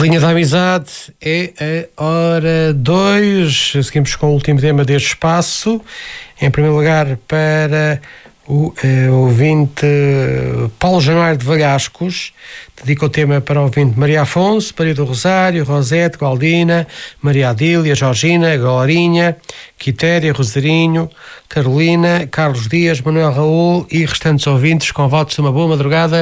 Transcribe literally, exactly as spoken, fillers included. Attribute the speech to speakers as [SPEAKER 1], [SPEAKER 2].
[SPEAKER 1] Linha da Amizade é a hora dois. Seguimos com o último tema deste espaço. Em primeiro lugar, para o eh, ouvinte Paulo Januário de Valhascos, dedica o tema para o ouvinte Maria Afonso, Maria do Rosário, Rosete, Galdina, Maria Adília, Georgina, Glorinha, Quitéria, Rosarinho, Carolina, Carlos Dias, Manuel Raul e restantes ouvintes, com votos de uma boa madrugada.